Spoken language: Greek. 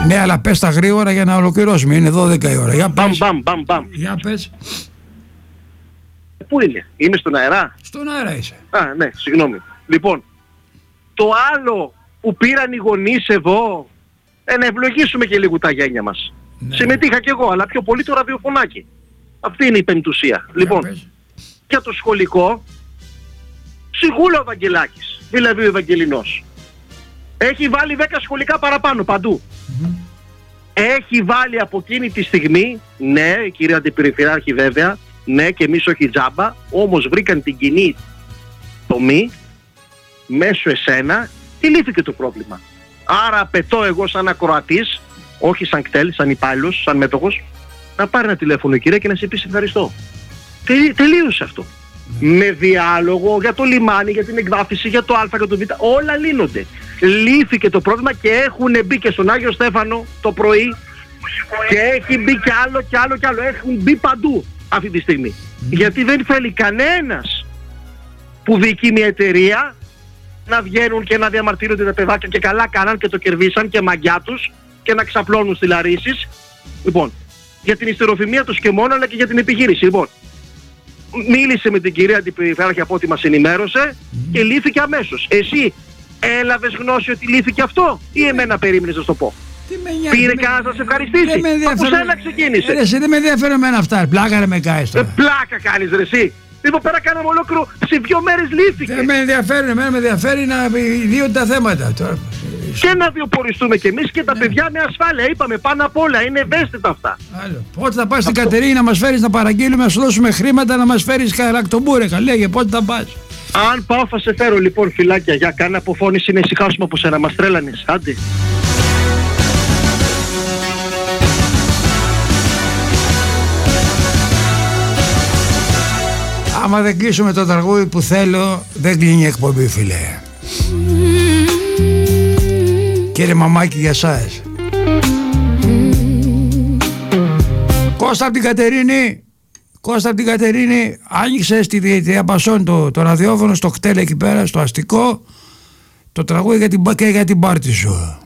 Ναι, αλλά πες τα γρήγορα για να ολοκληρώσουμε. Είναι 12 η ώρα. Για πες. Μπαμ. Για πες. Πού είναι? Είμαι στον αέρα? Στον αέρα είσαι. Ναι, συγγνώμη. Λοιπόν, το άλλο που πήραν οι γονείς εδώ, να ευλογήσουμε και λίγο τα γένια μας. Ναι. Συμμετείχα κι εγώ, αλλά πιο πολύ το ραδιοφωνάκι. Αυτή είναι η πεμπτουσία. Λοιπόν, για το σχολικό, ψυχούλα ο Βαγγελάκης, δηλαδή ο Ευαγγελινός. Έχει βάλει 10 σχολικά παραπάνω παντού. Έχει βάλει από εκείνη τη στιγμή, ναι, η κυρία Αντιπεριφερειάρχη βέβαια, ναι, και εμείς όχι τζάμπα, όμως βρήκαν την κοινή τομή μέσω εσένα και λύθηκε το πρόβλημα. Άρα απαιτώ εγώ σαν ακροατής, όχι σαν κτέλ, σαν υπάλληλος, σαν μέτοχος, να πάρει ένα τηλέφωνο η κυρία και να σε πει ευχαριστώ. Τελείωσε αυτό. Με διάλογο για το λιμάνι, για την εκβάθυνση, για το Α, για το Β, όλα λύνονται. Λύθηκε το πρόβλημα και έχουν μπει και στον Άγιο Στέφανο το πρωί και έχει μπει κι άλλο. Έχουν μπει παντού αυτή τη στιγμή. Γιατί δεν θέλει κανένας που διοικεί μια εταιρεία να βγαίνουν και να διαμαρτύρονται τα παιδάκια, και καλά κάναν και το κερδίσαν και μαγκιά τους, και να ξαπλώνουν στις Λαρίσεις. Λοιπόν, για την ιστεροφημία τους και μόνο, αλλά και για την επιχείρηση. Λοιπόν, μίλησε με την κυρία Αντιπεριφερειάρχη από ό,τι μας ενημέρωσε και λύθηκε αμέσως. Εσύ έλαβες γνώση ότι λύθηκε αυτό ή εμένα περίμενες να σου το πω? Πήρε κανένας να σε ευχαριστήσει? Από σένα ξεκίνησε. Εσύ δεν με ενδιαφέρουν εμένα αυτά. Πλάκα ρε με κάνεις τώρα. Πλάκα κάνεις ρε εσύ. Λοιπόν, πέρα κάναμε ολόκληρο, σε 2 μέρες λύθηκε. Δεν με ενδιαφέρουν, εμένα με ενδιαφέρει να δίνουν τα θέματα τώρα. Και να βιοποριστούμε κι εμείς και τα παιδιά με ασφάλεια. Είπαμε πάνω απ' όλα, είναι ευαίσθητα αυτά. Άλλο. Πότε θα πας στην Κατερίνη να μας φέρεις να παραγγείλουμε, να σου δώσουμε χρήματα, να μας φέρεις καρακτομπούρεκα? Λέγε, πότε θα πας? Αν πάω θα σε φέρω. Λοιπόν, φιλάκια, για κάνε αποφώνηση να ησυχάσουμε από σένα. Μας τρέλανες, άντε. Άμα δεν κλείσουμε το τραγούδι που θέλω, δεν κλείνει η εκπομπή, φίλε. Κύριε Μαμάκη, για σας. Κώστα από την Κατερίνη. Κώστα από την Κατερίνη, άνοιξε στη διαπασόν το ραδιόφωνο στο κτέλ εκεί πέρα, στο αστικό, το τραγούδι για την πάρτι σου.